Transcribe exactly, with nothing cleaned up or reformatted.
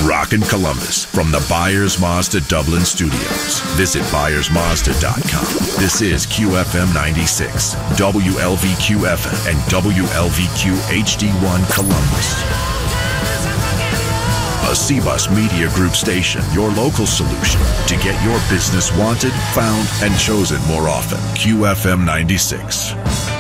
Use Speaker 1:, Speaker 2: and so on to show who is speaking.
Speaker 1: Rockin' Columbus from the Byers Mazda Dublin Studios. Visit Byers Mazda dot com. This is Q F M ninety-six, W L V Q F M, and W L V Q H D one Columbus. A C-Bus Media Group station, your local solution to get your business wanted, found, and chosen more often. Q F M ninety-six.